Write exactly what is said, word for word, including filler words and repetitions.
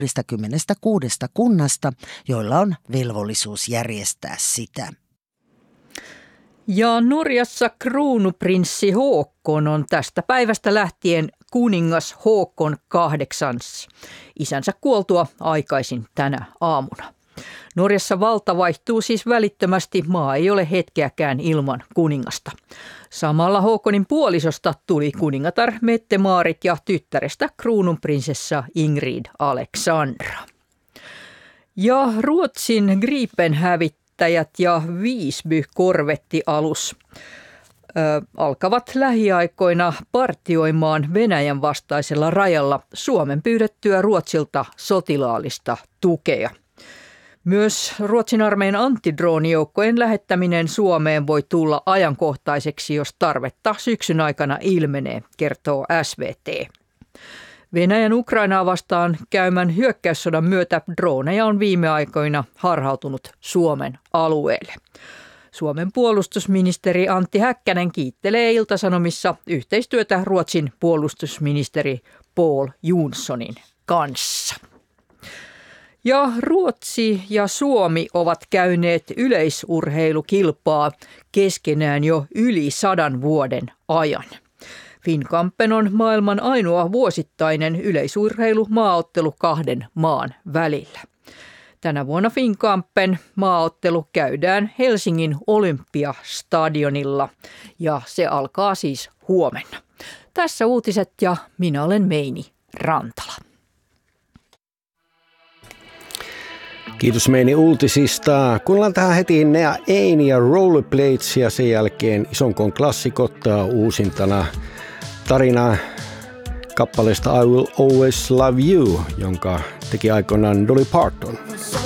kaksikymmentäkuusi kunnasta, joilla on velvollisuus järjestää sitä. Ja Norjassa kruunuprinssi Håkon on tästä päivästä lähtien kuningas Håkon kahdeksans, isänsä kuoltua aikaisin tänä aamuna. Norjassa valta vaihtuu siis välittömästi, maa ei ole hetkeäkään ilman kuningasta. Samalla Håkonin puolisosta tuli kuningatar Mette-Maarit ja tyttärestä kruununprinsessa Ingrid Alexandra. Ja Ruotsin Gripen-hävittäjät ja Visby-korvettialus ö, alkavat lähiaikoina partioimaan Venäjän vastaisella rajalla Suomen pyydettyä Ruotsilta sotilaallista tukea. Myös Ruotsin armeijan antidroonijoukkojen lähettäminen Suomeen voi tulla ajankohtaiseksi, jos tarvetta syksyn aikana ilmenee, kertoo S V T. Venäjän Ukrainaa vastaan käymän hyökkäyssodan myötä drooneja on viime aikoina harhautunut Suomen alueelle. Suomen puolustusministeri Antti Häkkänen kiittelee Ilta-Sanomissa yhteistyötä Ruotsin puolustusministeri Pål Jonssonin kanssa. Ja Ruotsi ja Suomi ovat käyneet yleisurheilukilpaa keskenään jo yli sadan vuoden ajan. Finnkampen on maailman ainoa vuosittainen yleisurheilumaaottelu kahden maan välillä. Tänä vuonna Finnkampen maaottelu käydään Helsingin Olympiastadionilla ja se alkaa siis huomenna. Tässä uutiset ja minä olen Meini Rantala. Kiitos Meini uutisista. Kuunnellaan tähän heti Nea Ain ja Rollerblades ja sen jälkeen Isonkon klassikot uusintana tarina kappaleesta I Will Always Love You, jonka teki aikoinaan Dolly Parton.